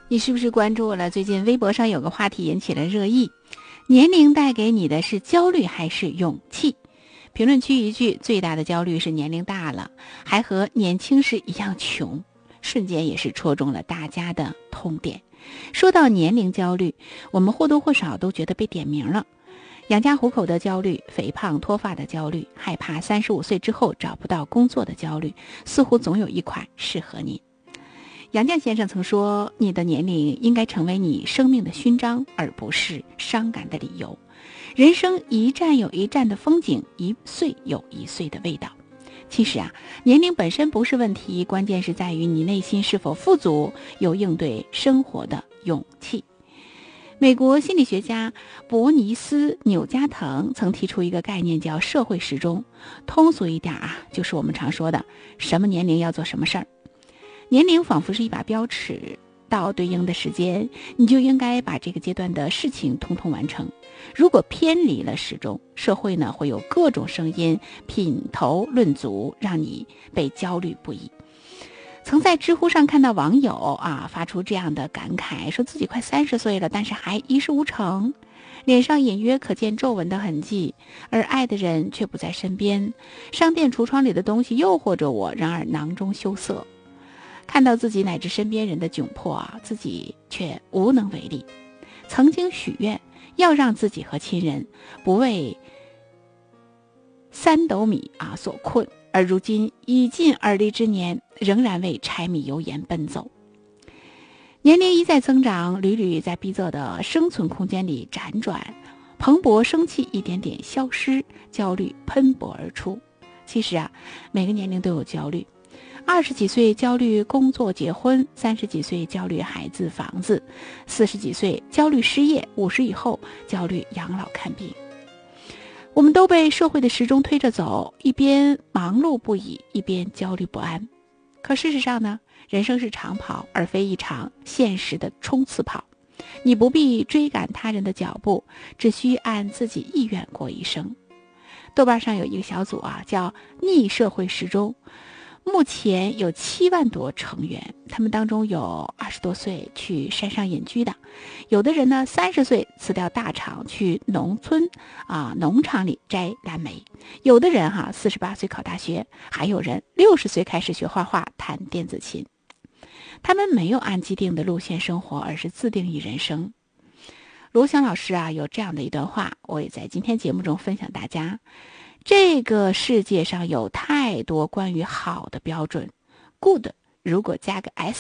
你是不是关注了？最近微博上有个话题引起了热议，年龄带给你的是焦虑还是勇气？评论区一句最大的焦虑是年龄大了，还和年轻时一样穷，瞬间也是戳中了大家的痛点。说到年龄焦虑，我们或多或少都觉得被点名了。养家糊口的焦虑，肥胖脱发的焦虑，害怕35岁之后找不到工作的焦虑，似乎总有一款适合你。杨绛先生曾说，你的年龄应该成为你生命的勋章，而不是伤感的理由。人生一站有一站的风景，一岁有一岁的味道。其实年龄本身不是问题，关键是在于你内心是否富足，有应对生活的勇气。美国心理学家伯尼斯·纽加滕曾提出一个概念叫社会时钟，通俗一点就是我们常说的什么年龄要做什么事儿。年龄仿佛是一把标尺，到对应的时间，你就应该把这个阶段的事情统统完成。如果偏离了时钟，社会呢会有各种声音品头论足，让你被焦虑不已。曾在知乎上看到网友发出这样的感慨，说自己快30岁了，但是还一事无成，脸上隐约可见皱纹的痕迹，而爱的人却不在身边。商店橱窗里的东西诱惑着我，然而囊中羞涩。看到自己乃至身边人的窘迫自己却无能为力。曾经许愿要让自己和亲人不为3斗米所困，而如今已近而立之年，仍然为柴米油盐奔走。年龄一再增长，屡屡在逼仄的生存空间里辗转，蓬勃生气一点点消失，焦虑喷薄而出。其实每个年龄都有焦虑。20几岁焦虑工作结婚，30几岁焦虑孩子房子，40几岁焦虑失业，50以后焦虑养老看病。我们都被社会的时钟推着走，一边忙碌不已，一边焦虑不安。可事实上呢，人生是长跑，而非一场现实的冲刺跑。你不必追赶他人的脚步，只需按自己意愿过一生。豆瓣上有一个小组叫逆社会时钟，目前有7万多成员，他们当中有20多岁去山上隐居的，有的人呢30岁辞掉大厂去农村农场里摘蓝莓，有的人48岁考大学，还有人60岁开始学画画弹电子琴。他们没有按既定的路线生活，而是自定义人生。罗翔老师有这样的一段话，我也在今天节目中分享大家。这个世界上有太多关于好的标准 ，good 如果加个 s